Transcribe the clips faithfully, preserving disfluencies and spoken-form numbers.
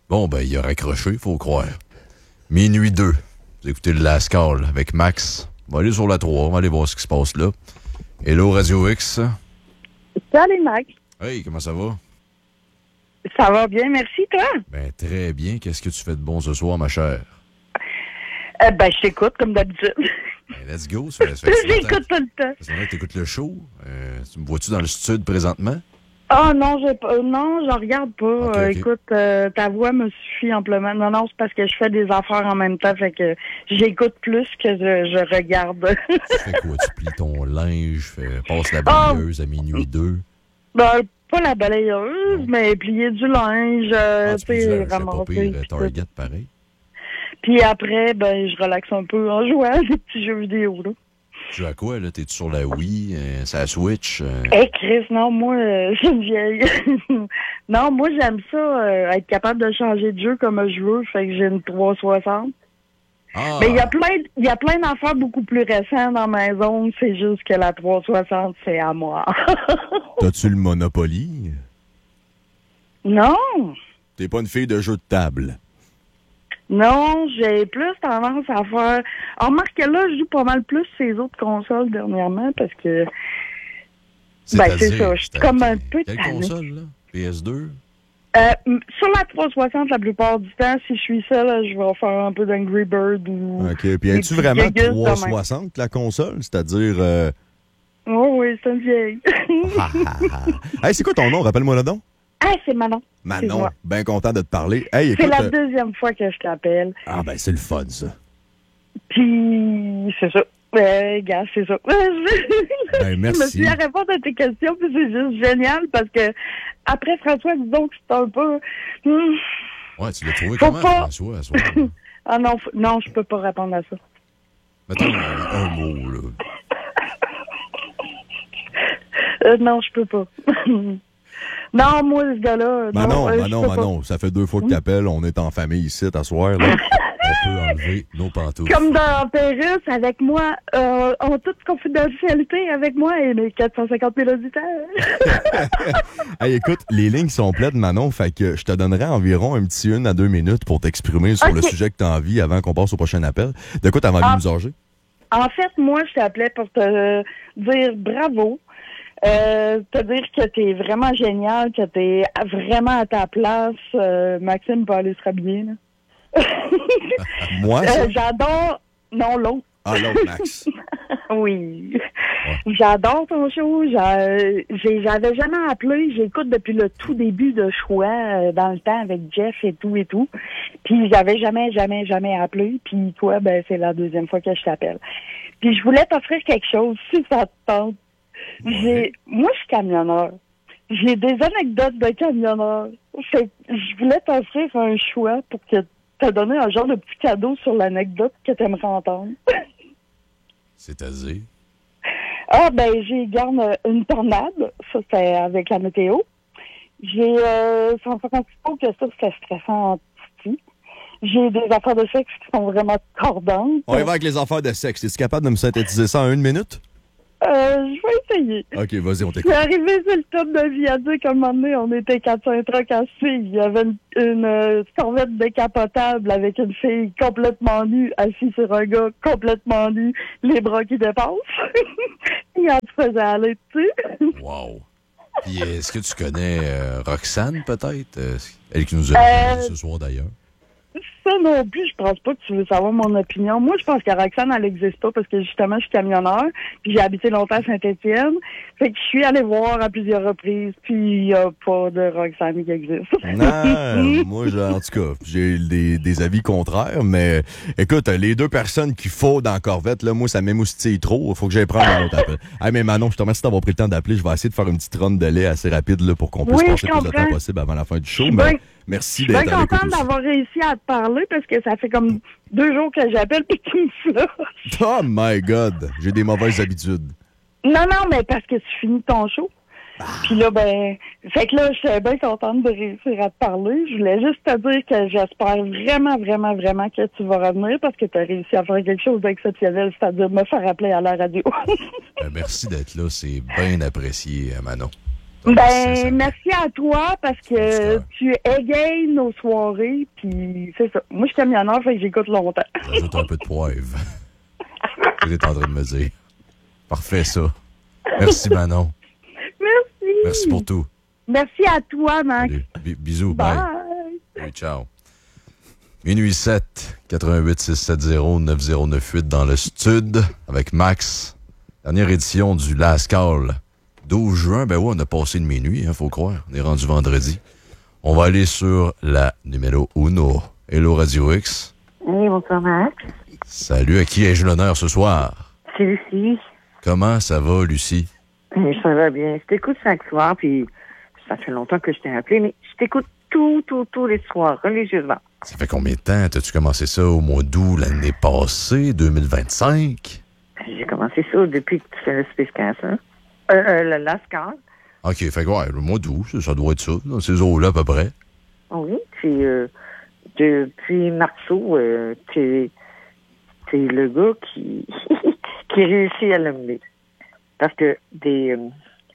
Bon, ben, il a raccroché, faut croire. Minuit deux. Vous écoutez le Last Call avec Max. On va aller sur la trois, on va aller voir ce qui se passe là. Hello, Radio X. Salut, Max. Hey, comment ça va? Ça va bien, merci, toi? Ben, très bien. Qu'est-ce que tu fais de bon ce soir, ma chère? Euh, ben, je t'écoute, comme d'habitude. Ben, let's go. Ça fait, ça fait J'écoute tout le temps. C'est vrai que t'écoutes le show. Euh, tu me vois-tu dans le studio présentement? Ah oh, non, j'ai pas, euh, non, je regarde pas. Okay, euh, okay. Écoute, euh, ta voix me suffit amplement. Non, non, c'est parce que je fais des affaires en même temps, fait que j'écoute plus que je, je regarde. Tu fais quoi? Tu plies ton linge, fais, passe la balayeuse oh. à minuit deux? Ben, pas la balayeuse, oh. mais plier du linge, ah, tu sais, ramasser. C'est pas pire, Target, pareil. Puis après, ben, je relaxe un peu en jouant à des petits jeux vidéo, là. Tu joues à quoi, là? T'es-tu sur la Wii, euh, sur la Switch? Euh... Eh, hey, Chris, non, moi, euh, je suis une vieille. Non, moi, j'aime ça, euh, être capable de changer de jeu comme je veux, fait que j'ai une trois cent soixante. Ah. Mais il y a plein, il y a plein d'affaires beaucoup plus récentes dans ma zone, c'est juste que la trois cent soixante, c'est à moi. T'as-tu le Monopoly? Non. T'es pas une fille de jeu de table? Non, j'ai plus tendance à faire... On remarque que là, je joue pas mal plus ces autres consoles dernièrement parce que... C'est ben, c'est ça, je suis comme un peu Quelle tannée. console, là? P S deux? Euh, sur la trois cent soixante, la plupart du temps, si je suis seule, je vais faire un peu d'Angry Bird ou... OK, puis es-tu vraiment trois cent soixante, la console? C'est-à-dire... Euh... Oh oui, c'est une vieille. ah, ah, ah. Hey, c'est quoi ton nom? Rappelle-moi le nom. Ah, c'est Manon. Manon, bien content de te parler. Hey, écoute, c'est la euh... deuxième fois que je t'appelle. Ah, ben c'est le fun, ça. Puis, c'est ça. Euh, gars, c'est ça. Ben, merci. Je me suis à répondre à tes questions, puis c'est juste génial parce que, après François, disons que c'est un peu... Hmm, ouais, tu l'as trouvé comment, pas... François, à soir? Ah non, f... non, je peux pas répondre à ça. Mettons un, un mot, là. euh, non, je peux pas. Non, moi, ce gars-là... Manon, non, euh, Manon, Manon, ça fait deux fois que t'appelles, on est en famille ici, t'asseoir, là. On peut enlever nos pantoufles. Comme dans Pérus, avec moi, euh, en toute confidentialité, avec moi et mes quatre cent cinquante mille auditeurs. Hey, écoute, les lignes sont pleines, Manon, fait que je te donnerai environ un petit une à deux minutes pour t'exprimer sur okay. le sujet que tu as envie avant qu'on passe au prochain appel. De quoi tu as envie de nous usager? En fait, moi, je t'appelais pour te dire bravo. Euh, te dire que t'es vraiment génial, que t'es vraiment à ta place. Euh, Maxime peut aller se rhabiller, là. Moi, ça? Euh, j'adore... Non, l'autre. Ah, l'autre, Max. Oui. Ouais. J'adore ton show. J'ai, j'avais jamais appelé. J'écoute depuis le tout début de choix, euh, dans le temps, avec Jeff et tout et tout. Puis j'avais jamais, jamais, jamais appelé. Puis toi, ben c'est la deuxième fois que je t'appelle. Puis je voulais t'offrir quelque chose, si ça te tente. J'ai, moi, je suis camionneur. J'ai des anecdotes de camionneur. Fait, je voulais t'offrir un choix pour que t'as donné un genre de petit cadeau sur l'anecdote que t'aimerais entendre. C'est-à-dire? Ah, ben, j'ai garde une tornade. Ça, c'est avec la météo. J'ai euh, San Francisco, que ça, c'est stressant en petit. J'ai des affaires de sexe qui sont vraiment cordantes. On y va avec les affaires de sexe. Es-tu capable de me synthétiser ça en une minute? Euh, je vais essayer. OK, vas-y, on t'écoute. Je suis arrivé sur le top de viaduc, à un moment donné, on était quatre cinq trucks assis. Il y avait une, une euh, corvette décapotable avec une fille complètement nue, assise sur un gars complètement nu, les bras qui dépassent. Il en faisait aller dessus. Wow. Puis, est-ce que tu connais euh, Roxane, peut-être? Euh, elle qui nous a euh... ce soir, d'ailleurs. Ça non plus, je pense pas que tu veux savoir mon opinion. Moi, je pense que Roxane, elle n'existe pas parce que justement, je suis camionneur, puis j'ai habité longtemps à Saint-Étienne. Fait que je suis allée voir à plusieurs reprises, puis il n'y a pas de Roxane qui existe. Non, moi, je, en tout cas, j'ai des, des avis contraires, mais écoute, les deux personnes qu'il faut dans la Corvette, là, moi, ça m'émoustille trop. Il faut que j'aille prendre un autre appel. Hey, mais Manon, je te remercie d'avoir pris le temps d'appeler. Je vais essayer de faire une petite ronde de lait assez rapide là, pour qu'on puisse oui, passer le plus de temps possible avant la fin du show. Mais merci d'être avec nous. Je suis bien contente d'avoir réussi à te parler parce que ça fait comme deux jours que j'appelle et que tu me flushes. Oh my God! J'ai des mauvaises habitudes. Non, non, mais parce que tu finis ton show. Ah. Puis là, ben, fait que là, je suis bien contente de réussir à te parler. Je voulais juste te dire que j'espère vraiment, vraiment, vraiment que tu vas revenir parce que tu as réussi à faire quelque chose d'exceptionnel, c'est-à-dire me faire appeler à la radio. Ben, merci d'être là. C'est bien apprécié, Manon. Ben, c'est ça. merci à toi parce que tu égayes nos soirées, puis c'est ça. Moi, je suis camionneur, fait que j'écoute longtemps. J'ajoute un peu de poivre. Tu es en train de me dire. Parfait, ça. Merci, Manon. Merci. Merci pour tout. Merci à toi, Max. Allez, bi- bisous, bye. Bye. Allez, ciao. Minuit sept, quatre-vingt-huit six cent soixante neuf zéro neuf huit dans le stud avec Max. Dernière édition du Last Call. douze juin, ben ouais, on a passé de minuit, hein, faut croire. On est rendu vendredi. On va aller sur la numéro uno. Hello Radio X. Oui, bonsoir Max. Salut, à qui ai-je l'honneur ce soir? C'est Lucie. Comment ça va, Lucie? Euh, Ça va bien. Je t'écoute chaque soir, puis ça fait longtemps que je t'ai appelé, mais je t'écoute tout, tout, tous les soirs, religieusement. Ça fait combien de temps? T'as-tu commencé ça au mois d'août l'année passée, deux mille vingt-cinq? J'ai commencé ça depuis que tu fais le Space Cast, hein? Euh, euh, le Last Call. OK, fait que ouais, le mois d'août, ça, ça doit être ça, dans ces eaux-là à peu près. Oui, puis euh, depuis Marceau, euh, t'es, t'es le gars qui, qui réussit à l'amener. Parce que des, euh,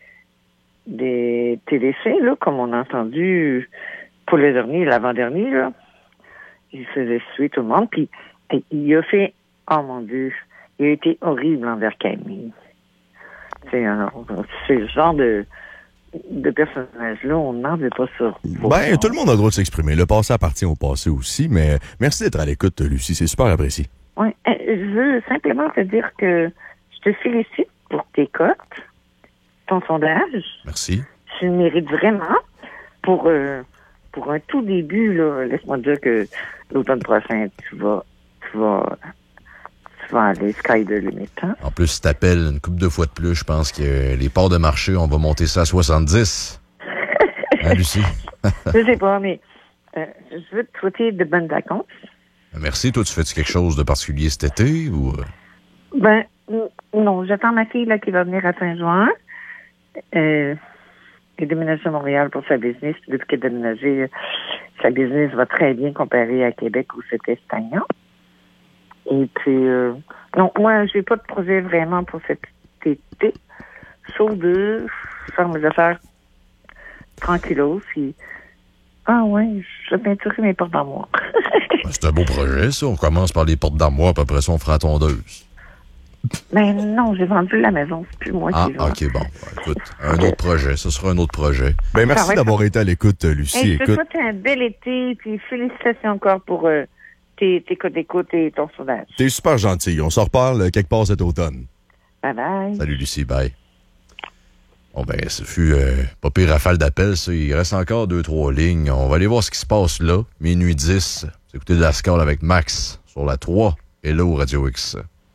des téléfilms, là, comme on a entendu pour le dernier, l'avant-dernier, là, il faisait suer tout le monde, puis et il a fait, oh mon Dieu, il a été horrible envers Camille. C'est, alors, c'est le genre de, de personnage-là, on n'en veut pas ça. Ben, tout le monde a le droit de s'exprimer. Le passé appartient au passé aussi, mais merci d'être à l'écoute, Lucie. C'est super apprécié. Oui, euh, je veux simplement te dire que je te félicite pour tes cotes, ton sondage. Merci. Tu le mérites vraiment. Pour, euh, pour un tout début, là, laisse-moi te dire que l'automne prochain, tu vas, tu vas, tu vas aller sky the limit. Hein? En plus, si t'appelles une couple de fois de plus, je pense que les parts de marché, on va monter ça à soixante-dix. Hein, Lucie? Je sais pas, mais euh, je veux te souhaiter de bonnes vacances. Merci. Toi, tu fais-tu quelque chose de particulier cet été ou... Ben, n- non, j'attends ma fille là qui va venir à Saint-Jean. Euh, elle déménage à Montréal pour sa business. Depuis qu'elle a déménagé, sa business va très bien comparée à Québec où c'était stagnant. Et puis, euh, non, moi, j'ai pas de projet vraiment pour cet été, sauf de faire mes affaires tranquillos. Puis, ah ouais, je vais peinturer mes portes d'armoire. Ben, c'est un beau projet, ça. On commence par les portes d'armoire, puis après ça, on fera la tondeuse. Mais non, j'ai vendu la maison. C'est plus moi Ah, qui vends. OK, bon. Ben, écoute, un autre projet. Ce sera un autre projet. Ben, Ça merci va être- d'avoir été à l'écoute, Lucie. Hey, je te Écoute, souhaite un bel été, puis félicitations encore pour euh, tes, tes codes d'écoute et ton sondage. t'es super gentil. On s'en reparle quelque part cet automne. Bye bye. Salut, Lucie. Bye. Bon, ben, ce fut euh, pas pire rafale d'appel, ça. Il reste encore deux, trois lignes. On va aller voir ce qui se passe là. Minuit dix. Vous écoutez de la Scale avec Max sur la trois. Hello, Radio X.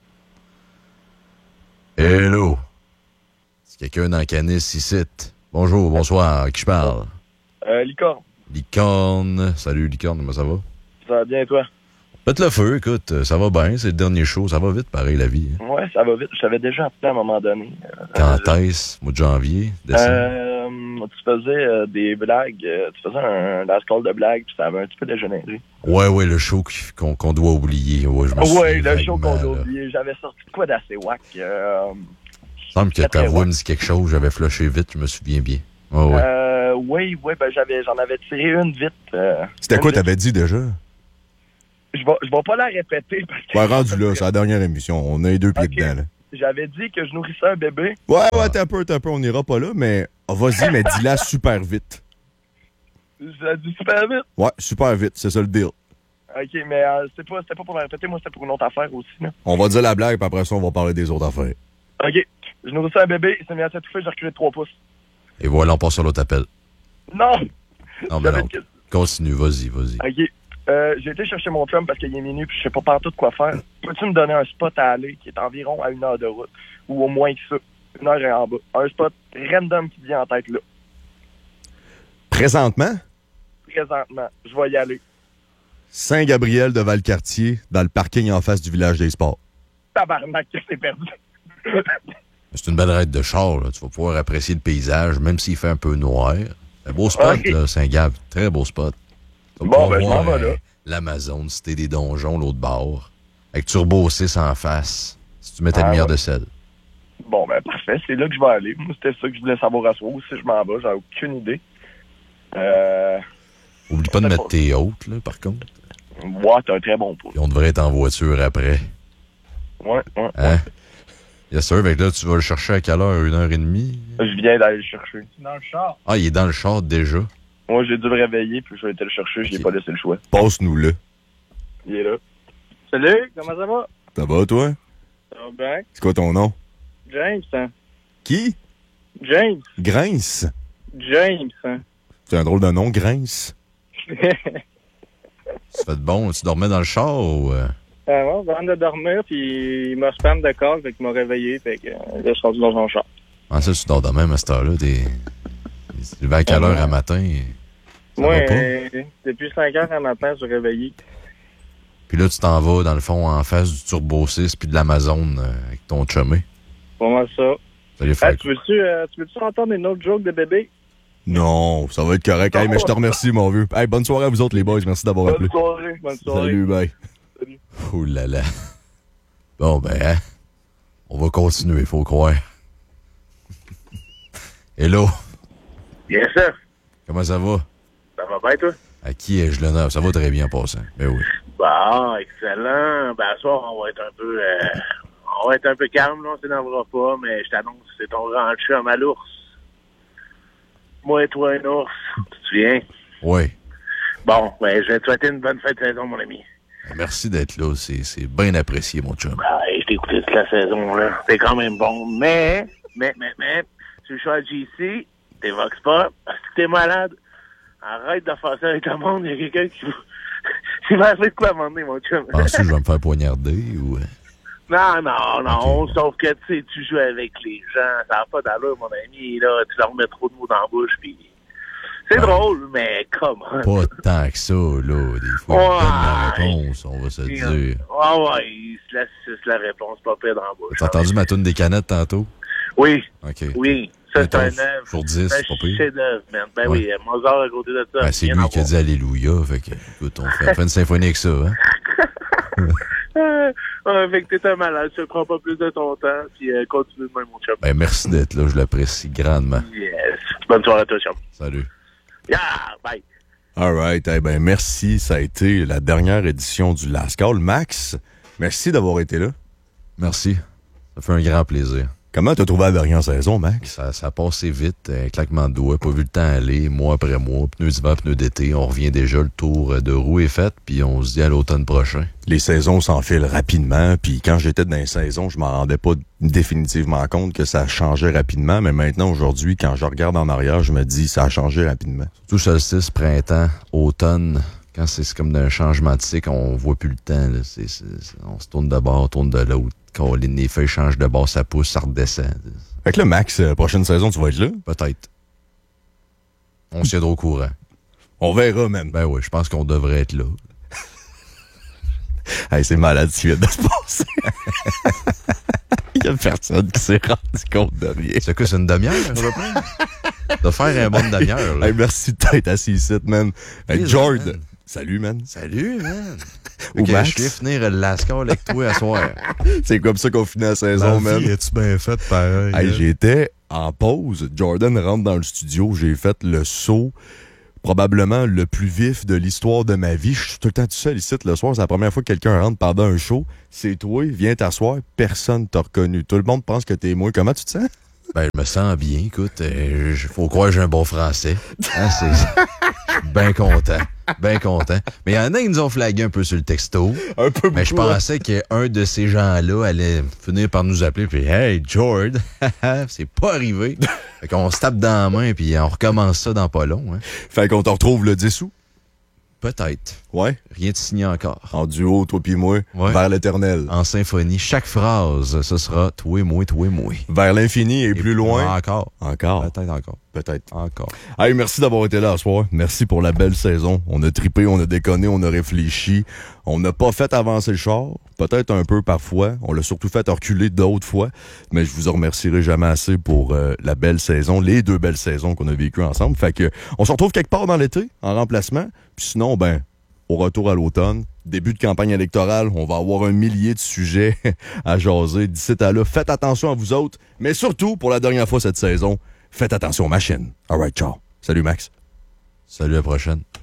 Hello. C'est quelqu'un dans Canis ici. Bonjour, bonsoir. À qui je parle? Euh, licorne. Licorne. Salut, Licorne. Comment ça va? Ça va bien, toi? Faites le feu, écoute. Ça va bien. C'est le dernier show. Ça va vite, pareil, la vie. hein. Ouais, ça va vite. Je t'avais déjà appelé à un moment donné. Euh, Quand est-ce? Mois de janvier? Décembre? euh, tu faisais euh, des blagues. euh, tu faisais un last call de blagues, puis ça avait un petit peu dégénéré. Ouais, ouais, le show qui- qu'on qu'on doit oublier. Ouais, je me Ouais, souviens le show qu'on vaguement, a là. oublié. J'avais sorti de quoi d'assez whack. Euh, Il semble que Très, ta très voix ouais. me dit quelque chose. J'avais flushé vite, je me souviens bien. Ouais, ouais. euh, oui, oui, ben j'avais, j'en avais tiré une vite. euh, C'était une quoi vite. t'avais dit déjà? Je vais, je vais pas la répéter parce que Ouais, rendu là, c'est la dernière émission. On a les deux pieds Ok. dedans, là. j'avais dit que je nourrissais un bébé. Ouais, ouais, t'as un peu, t'as un peu, on ira pas là, mais oh, vas-y, mais dis-la super vite. J'ai dit super vite. Ouais, super vite, c'est ça le deal. OK, mais euh, c'était pas, c'était pas pour la répéter. Moi, c'était pour une autre affaire aussi. Là. On va dire la blague, puis après ça, on va parler des autres affaires. OK. Je nourrissais un bébé. Il s'est mis à s'étouffer. J'ai reculé de trois pouces. Et voilà, on passe à l'autre appel. Non! Non, mais J'avais non. une question. Continue, vas-y, vas-y. OK. Euh, j'ai été chercher mon chum parce qu'il est minuit puis je sais pas partout quoi faire. Peux-tu me donner un spot à aller qui est environ à une heure de route? Ou au moins que ça. Une heure et en bas. Un spot random qui te vient en tête là. Présentement, Présentement. Je vais y aller. Saint-Gabriel de Valcartier, dans le parking en face du village des sports. Tabarnak que c'est perdu. C'est une belle raide de char, là. Tu vas pouvoir apprécier le paysage, même s'il fait un peu noir. Un beau spot, Ok. là, Saint-Gab. Très beau spot. Tu vas Bon, pouvoir ben, je m'en voir, vais là. euh, L'Amazon, cité des donjons, l'autre bord. Avec Turbo six en face. Si tu mets ta Ah, lumière ouais. de sel. Bon, ben parfait, c'est là que je vais aller. Moi, c'était ça que je voulais savoir à soi. Où si je m'en vais, j'avais aucune idée. Euh... Oublie pas de mettre tes hôtes, là, par contre. Ouais, t'as un très bon point. Puis on devrait être en voiture après. Ouais, ouais. Hein? ouais. Yes, sir. Fait que là, tu vas le chercher à quelle heure? Une heure et demie? Je viens d'aller le chercher. Dans le char. Ah, il est dans le char déjà. Moi, j'ai dû le réveiller, puis je vais aller le chercher. Okay. J'ai pas laissé le choix. Passe-nous-le. Il est là. Salut, comment ça va? Ça va, toi? Ça va bien? C'est quoi ton nom? James, hein? Qui? James. Grince. James, hein? C'est un drôle de nom, Grince. Ça fait de bon. Tu dormais dans le char ou... Euh... Ah ouais, avant de dormir, puis il m'a spam de call, fait qu'il m'a réveillé, fait que euh, là, je suis rendu dans son char. Ah, ça, tu dors de même à cette heure-là. T'es... Tu vas à quelle heure à matin? Ça Moi, va pas? euh, depuis cinq heures à matin, je suis réveillé. Puis là, tu t'en vas, dans le fond, en face du Turbo six puis de l'Amazon euh, avec ton chumé. Pour moi, ça. Ça les fait Hey, tu veux-tu euh, tu veux-tu entendre une autre joke de bébé? Non, ça va être correct. Hey, mais je te remercie, mon vieux. Hey, bonne soirée à vous autres, les boys. Merci d'avoir appelé. Bonne soirée. Bonne soirée. Salut, bye. Salut. Ouh là là. Bon, ben, hein? On va continuer, faut croire. Hello, Bien sûr. comment ça va? Ça va bien, toi? À qui ai-je l'honneur? Ça va très bien, passant. Ben oui. Bon, excellent. Ben, ce soir, on va être un peu... Euh, on va être un peu calme, là. On s'énervera pas, mais je t'annonce, c'est ton grand chum à l'ours. Moi et toi, un ours. Tu te souviens? Oui. Bon, ben, je vais te souhaiter une bonne fête de saison, mon ami. Merci d'être là. C'est, c'est bien apprécié, mon chum. Ben, je t'ai écouté toute la saison, là. C'est quand même bon. Mais, mais, mais, mais, tu joues à G C, t'évoques pas, parce que t'es malade. Arrête de faire ça avec le monde. Il y a quelqu'un qui... Il m'a fait de quoi à un moment donné, mon chum? Penses-tu que je vais me faire poignarder ou... Non, non, non. Okay. Sauf que, tu sais, tu joues avec les gens. Ça n'a pas d'allure, mon ami. Là, tu leur mets trop de mots dans la bouche, puis... C'est ouais. drôle, mais comment? Pas tant que ça, là. Des fois, ouais. on donne la réponse, on va se le dire. Ouais, ouais, il se laisse juste la réponse, pas pire dans la bouche. T'as entendu ma toune des canettes tantôt? Oui. OK. Oui. Ça, c'est un œuvre. Sur dix, c'est pas un pire. chef-d'œuvre, man. Ben ouais. oui, Mozart à côté de ça. Ben, c'est lui qui a dit Alléluia. Fait que, écoute, on fait, on fait une symphonie avec ça, hein? euh, fait que t'es un malade. Je te prends pas plus de ton temps. Puis euh, continue de même, mon chum. Ben, merci d'être là. Je l'apprécie grandement. Yes. Bonne soirée à toi, chum. Salut. Yeah, bye. All right. Eh ben, merci. Ça a été la dernière édition du Last Call. Max, merci d'avoir été là. Merci. Ça fait un grand plaisir. Comment t'as trouvé la dernière saison, Max? Ça, ça a passé vite, un claquement de doigts, pas vu le temps aller, mois après mois, pneus d'hiver, pneus d'été, on revient déjà, le tour de roue est fait, puis on se dit à l'automne prochain. Les saisons s'enfilent rapidement, puis quand j'étais dans les saisons, je m'en rendais pas définitivement compte que ça changeait rapidement, mais maintenant, aujourd'hui, quand je regarde en arrière, je me dis ça a changé rapidement. Tout solstice, printemps, automne, quand c'est comme d'un changement de cycle, on voit plus le temps, là. C'est, c'est, c'est, on se tourne de bord, on tourne de l'autre. Quand les feuilles changent de bord, ça pousse, ça redescend. Fait que là, Max, euh, prochaine saison, tu vas être là? Peut-être. On s'y aidera au courant. On verra, même. Ben oui, je pense qu'on devrait être là. Hey, c'est malade ce qui vient de se passer. Il y a personne qui s'est rendu compte de rien. C'est quoi, c'est une demi-heure, à peu près? De faire un bon demi-heure, là. Hey, merci de t'être assis ici, man. Hey, Please, Jord, man. salut, man. Salut, man. Ou Ok, Max. je viens finir le Lascar avec toi à soir. C'est comme ça qu'on finit la saison, man. es-tu bien faite, pareil? Hey, j'étais en pause. Jordan rentre dans le studio. J'ai fait le saut probablement le plus vif de l'histoire de ma vie. Je suis tout le temps tout seul ici le soir. C'est la première fois que quelqu'un rentre pendant un show. C'est toi, viens t'asseoir. Personne t'a reconnu. Tout le monde pense que t'es moi. Comment tu te sens? Ben, je me sens bien. Écoute, il euh, faut croire que j'ai un bon français. Hein, c'est... Je suis bien content. Bien content. Mais il y en a qui nous ont flagué un peu sur le texto. Un peu Mais je beaucoup, pensais qu'un de ces gens-là allait finir par nous appeler puis hey, Jord, c'est pas arrivé. Fait qu'on se tape dans la main puis on recommence ça dans pas long. Hein. Fait qu'on te retrouve le dix août. Peut-être. Ouais. Rien de signé encore. En duo, toi pis moi, Ouais. vers l'éternel. En symphonie, chaque phrase, ce sera toi et moi, toi et moi. Vers l'infini et, Et plus loin. Encore. Encore. Peut-être encore. Peut-être. Encore. Hey, merci d'avoir été là ce soir. Merci pour la belle saison. On a trippé, on a déconné, on a réfléchi. On n'a pas fait avancer le char. Peut-être un peu parfois. On l'a surtout fait reculer d'autres fois. Mais je vous en remercierai jamais assez pour euh, la belle saison, les deux belles saisons qu'on a vécues ensemble. Fait que on se retrouve quelque part dans l'été, en remplacement. Puis sinon, ben, au retour à l'automne. Début de campagne électorale, on va avoir un millier de sujets à jaser. D'ici à là, faites attention à vous autres, mais surtout, pour la dernière fois cette saison, faites attention aux machines. All right, ciao. Salut, Max. Salut, à la prochaine.